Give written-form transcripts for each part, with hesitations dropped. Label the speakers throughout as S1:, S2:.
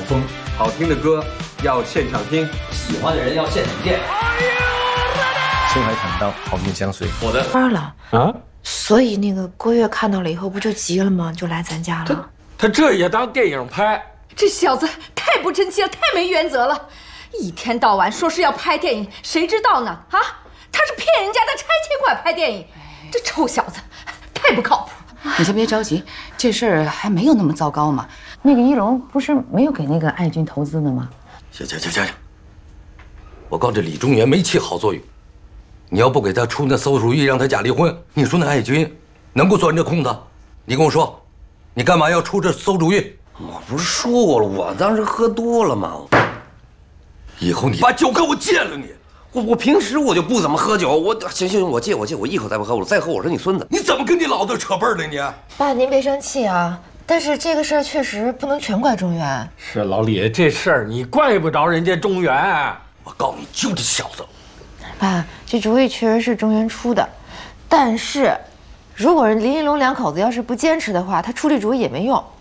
S1: 风。好听的歌要现场听，
S2: 喜欢的人要现场见。
S3: 深海坦荡，好命相随。
S2: 我的
S4: 花了
S1: 啊，
S4: 所以那个郭跃看到了以后不就急了吗？就来咱家了。
S1: 他这也当电影拍？
S5: 这小子太不争气了，太没原则了，一天到晚说是要拍电影，谁知道呢？啊，他是骗人家的拆迁款拍电影，这臭小子太不靠谱。
S6: 你先别着急，这事儿还没有那么糟糕嘛。那个一龙不是没有给那个爱军投资呢吗？
S2: 行，我告这李中原没起好作用。你要不给他出那馊主意，让他假离婚，你说那爱军能不钻这空子？你跟我说，你干嘛要出这馊主意？
S7: 我不是说过了，我当时喝多了吗？
S2: 以后你把酒给我戒了你！
S7: 我平时我就不怎么喝酒，行，我戒，我一口再不喝，我再喝我是你孙子。
S2: 你怎么跟你老子扯辈儿了你？
S4: 爸，您别生气啊。但是这个事儿确实不能全怪中原。
S1: 是老李，这事儿你怪不着人家中原。
S2: 我告诉你，就这小子。
S4: 爸，这主意确实是中原出的，但是，如果林一龙两口子要是不坚持的话，他出这主意也没用。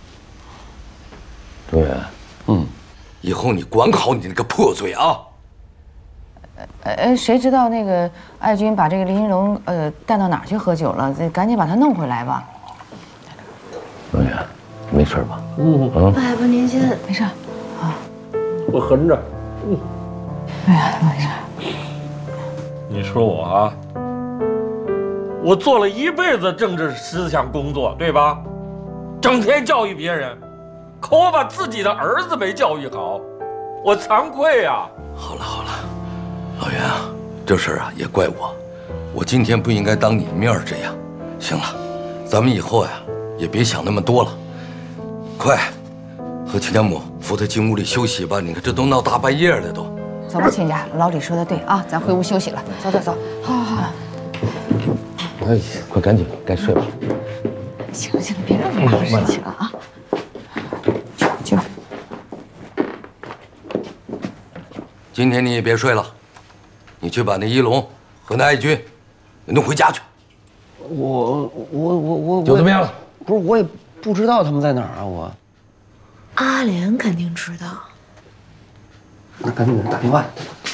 S2: 中原，以后你管好你那个破嘴啊！
S6: 谁知道那个爱军把这个林一龙带到哪儿去喝酒了？赶紧把他弄回来吧。
S2: 中原，没事吧？
S4: 爸爸，您先
S6: 没事啊。
S1: 我横着。
S6: 哎呀，没事。
S1: 你说我啊，我做了一辈子政治思想工作，对吧？整天教育别人，可我把自己的儿子没教育好，我惭愧啊！
S2: 好了，老袁啊，这事儿啊也怪我今天不应该当你的面这样。行了，咱们以后呀也别想那么多了，快和亲家母扶他进屋里休息吧。你看这都闹大半夜了都。
S6: 走吧，亲家，老李说的对啊，咱回屋休息了。走，好。
S2: 哎，快赶紧该睡吧。
S6: 行了，别让你妈生气了啊。去。
S2: 今天你也别睡了，你去把那一龙和那爱军弄回家去。
S7: 我
S2: 酒怎么样了？
S7: 不是，我也不知道他们在哪儿啊，我。
S4: 阿莲肯定知道。
S7: 那赶紧给人打电话。